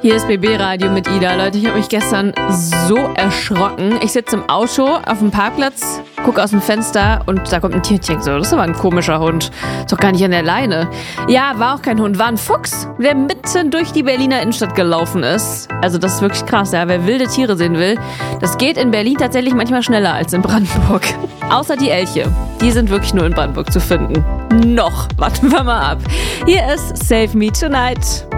Hier ist BB Radio mit Ida. Leute, ich habe mich gestern so erschrocken. Ich sitze im Auto auf dem Parkplatz, gucke aus dem Fenster und da kommt ein Tierchen. So, das ist aber ein komischer Hund. Ist doch gar nicht an der Leine. Ja, war auch kein Hund, war ein Fuchs, der mitten durch die Berliner Innenstadt gelaufen ist. Also das ist wirklich krass, ja. Wer wilde Tiere sehen will, das geht in Berlin tatsächlich manchmal schneller als in Brandenburg. Außer die Elche. Die sind wirklich nur in Brandenburg zu finden. Noch. Warten wir mal ab. Hier ist Save Me Tonight.